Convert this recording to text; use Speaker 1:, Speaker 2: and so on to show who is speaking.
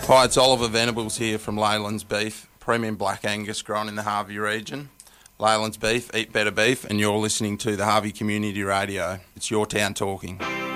Speaker 1: Hi, it's Oliver Venables here from Leyland's Beef, premium black Angus grown in the Harvey region. Leyland's Beef, eat better beef, and you're listening to the Harvey Community Radio. It's your town talking.